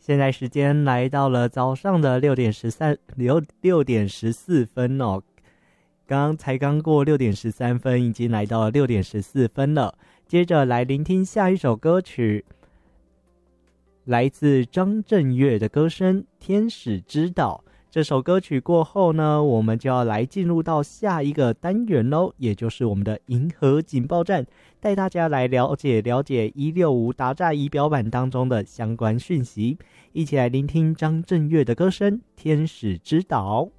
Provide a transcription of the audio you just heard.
现在时间来到了早上的6点14分哦，才刚过6点13分，已经来到了6点14分了。接着来聆听下一首歌曲，来自张震岳的歌声《天使之岛》。这首歌曲过后呢，我们就要来进入到下一个单元咯，也就是我们的银河警报站，带大家来了解165打炸仪表板当中的相关讯息，一起来聆听张震岳的歌声《天使之岛》。